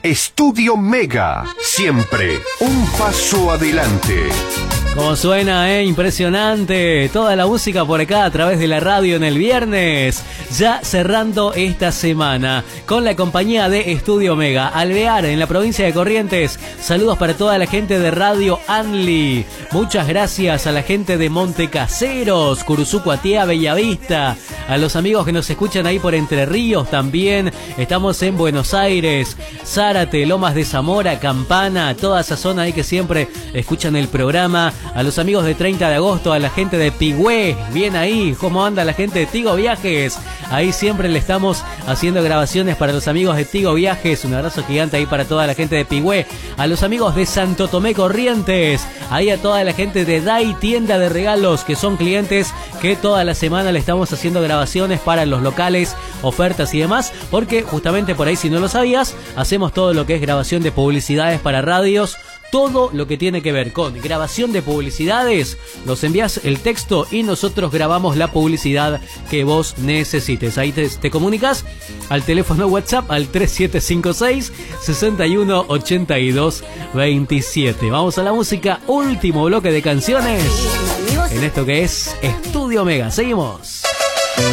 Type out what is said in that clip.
Estudio Mega, siempre un paso adelante. Como suena, impresionante. Toda la música por acá a través de la radio en el viernes. Ya cerrando esta semana con la compañía de Estudio Mega. Alvear, en la provincia de Corrientes. Saludos para toda la gente de Radio Anli. Muchas gracias a la gente de Montecaseros, Curuzú, Cuatiá, Bellavista. A los amigos que nos escuchan ahí por Entre Ríos también. Estamos en Buenos Aires, Zárate, Lomas de Zamora, Campana. Toda esa zona ahí que siempre escuchan el programa. A los amigos de 30 de agosto, a la gente de Pigüé, bien ahí, ¿cómo anda la gente de Tigo Viajes? Ahí siempre le estamos haciendo grabaciones para los amigos de Tigo Viajes, un abrazo gigante ahí para toda la gente de Pigüé, a los amigos de Santo Tomé Corrientes, ahí a toda la gente de Dai Tienda de Regalos, que son clientes que toda la semana le estamos haciendo grabaciones para los locales, ofertas y demás, porque justamente por ahí, si no lo sabías, hacemos todo lo que es grabación de publicidades para radios. Todo lo que tiene que ver con grabación de publicidades, nos envías el texto y nosotros grabamos la publicidad que vos necesites. Ahí te comunicas al teléfono WhatsApp al 3756 618227. Vamos a la música, último bloque de canciones en esto que es Estudio Mega. Seguimos.